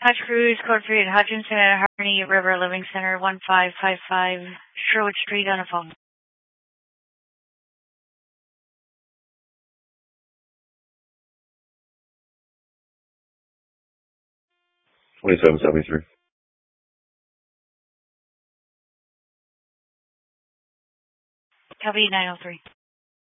Hutch Cruise, code for Hutchinson at Harmony River Living Center, 1555 Sherwood Street on a phone. 2773. Copy 903.